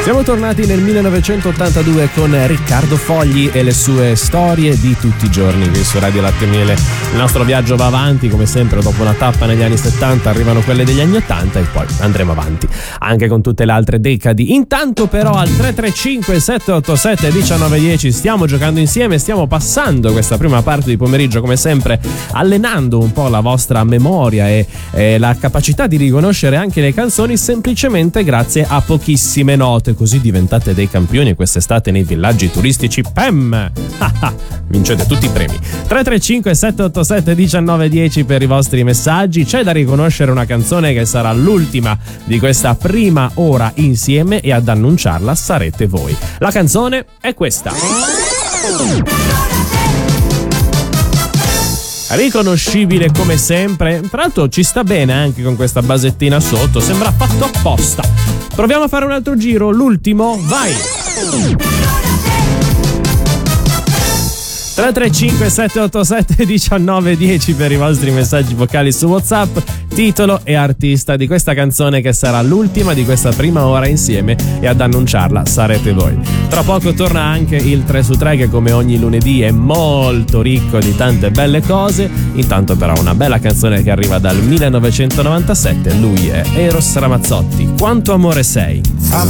Siamo tornati nel 1982 con Riccardo Fogli e le sue storie di tutti i giorni qui su Radio Latte e Miele. Il nostro viaggio va avanti, come sempre. Dopo una tappa negli anni 70 arrivano quelle degli anni 80 e poi andremo avanti anche con tutte le altre decadi. Intanto però al 335 787 1910 stiamo giocando insieme, stiamo passando questa prima parte di pomeriggio come sempre allenando un po' la vostra memoria e la capacità di riconoscere anche le canzoni semplicemente grazie a pochissime note, così diventate dei campioni quest'estate nei villaggi turistici. PEM! Vincete tutti i premi. 335 787 1910 per i vostri messaggi. C'è da riconoscere una canzone che sarà l'ultima di questa prima ora insieme e ad annunciarla sarete voi. La canzone è questa. Riconoscibile come sempre, tra l'altro ci sta bene anche con questa basettina sotto, sembra fatto apposta. Proviamo a fare un altro giro, l'ultimo, vai! 335 787 1910 per i vostri messaggi vocali su WhatsApp, titolo e artista di questa canzone che sarà l'ultima di questa prima ora insieme e ad annunciarla sarete voi. Tra poco torna anche il 3 su 3 che come ogni lunedì è molto ricco di tante belle cose. Intanto però una bella canzone che arriva dal 1997, lui è Eros Ramazzotti, Quanto amore sei. Fammi